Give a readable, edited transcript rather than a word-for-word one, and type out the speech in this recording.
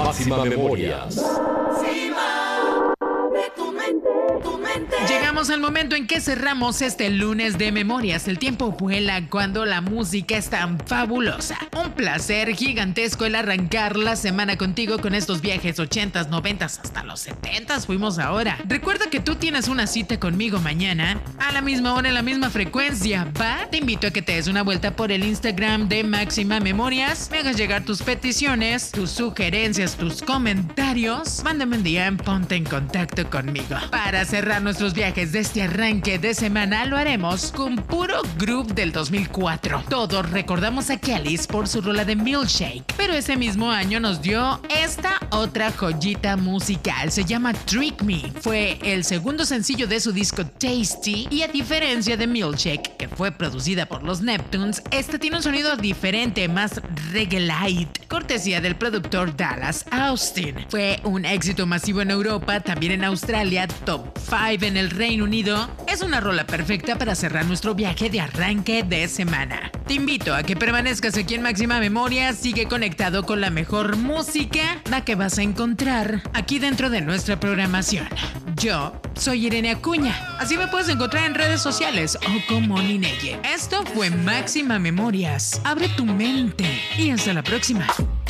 Máxima Memorias. Llegamos al momento en que cerramos este lunes de memorias. El tiempo vuela cuando la música es tan fabulosa. Un placer gigantesco el arrancar la semana contigo con estos viajes 80s, 90s, hasta los 70s fuimos ahora. Recuerda que tú tienes una cita conmigo mañana, a la misma hora, en la misma frecuencia, ¿va? Te invito a que te des una vuelta por el Instagram de Máxima Memorias, me hagas llegar tus peticiones, tus sugerencias, tus comentarios. Mándame un DM, ponte en contacto conmigo. Para cerrar nuestros viajes de este arranque de semana, lo haremos con puro groove del 2004. Todos recordamos a Kelis por su rola de Milkshake, pero ese mismo año nos dio esta otra joyita musical. Se llama Trick Me. Fue el segundo sencillo de su disco Tasty, y a diferencia de Milkshake, que fue producida por los Neptunes, esta tiene un sonido diferente, más reggae light, cortesía del productor Dallas Austin. Fue un éxito masivo en Europa, también en Australia, top 5 en el Reino Unido. Es una rola perfecta para cerrar nuestro viaje de arranque de semana. Te invito a que permanezcas aquí en Máxima Memoria. Sigue conectado con la mejor música, la que vas a encontrar aquí dentro de nuestra programación. Yo soy Irene Acuña, así me puedes encontrar en redes sociales o como Nineye. Esto fue Máxima Memorias. Abre tu mente y hasta la próxima.